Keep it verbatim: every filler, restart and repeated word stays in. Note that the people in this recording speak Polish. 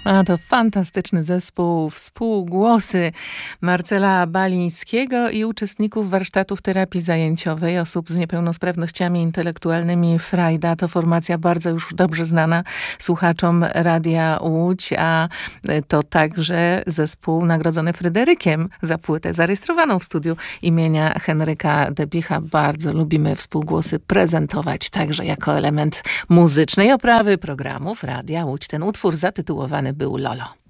A to fantastyczny zespół, współgłosy Marcela Balińskiego i uczestników warsztatów terapii zajęciowej osób z niepełnosprawnościami intelektualnymi Frajda. To formacja bardzo już dobrze znana słuchaczom Radia Łódź, a to także zespół nagrodzony Fryderykiem za płytę zarejestrowaną w studiu imienia Henryka Debicha. Bardzo lubimy współgłosy prezentować także jako element muzycznej oprawy programów Radia Łódź. Ten utwór zatytułowany był Lolo.